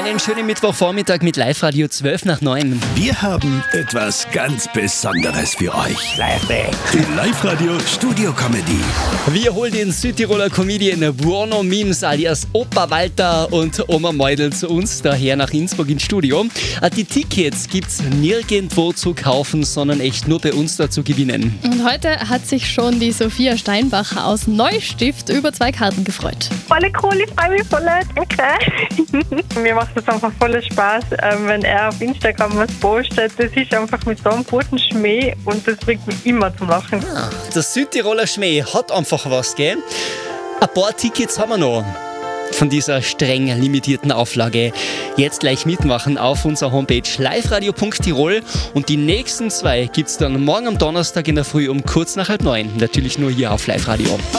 Einen schönen Mittwochvormittag mit Live-Radio 12 nach 9. Wir haben etwas ganz Besonderes für euch. Die Live-Radio Studio Comedy. Wir holen den Südtiroler Comedian Bruno Mims alias Opa Walter und Oma Meudl zu uns daher nach Innsbruck ins Studio. Die Tickets gibt's nirgendwo zu kaufen, sondern echt nur bei uns da zu gewinnen. Und heute hat sich schon die Sophia Steinbacher aus Neustift über 2 Karten gefreut. Voll cool, ich freue mich voll, danke. Mir macht es einfach voll Spaß, wenn er auf Instagram was postet. Das ist einfach mit so einem guten Schmäh und das bringt mich immer zum Lachen. Ja, der Südtiroler Schmäh hat einfach was, gell? Ein paar Tickets haben wir noch von dieser streng limitierten Auflage. Jetzt gleich mitmachen auf unserer Homepage liveradio.tirol und die nächsten 2 gibt's dann morgen am Donnerstag in der Früh um kurz nach 8:30. Natürlich nur hier auf Live Radio.